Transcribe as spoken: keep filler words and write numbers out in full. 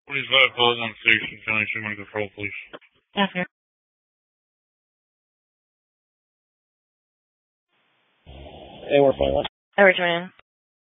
twenty-five calls on station, County Human Control, please. After. Hey, we're fine. I return in.